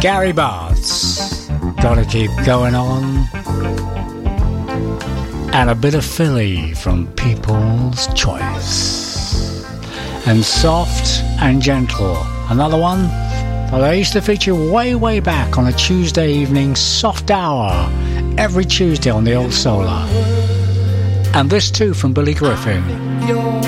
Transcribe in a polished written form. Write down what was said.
Gary Bartz, Gotta Keep Going On, and a bit of Philly from People's Choice, and Soft and Gentle, another one that I used to feature way back on a Tuesday evening soft hour every Tuesday on the old Solar, and this too from Billy Griffin.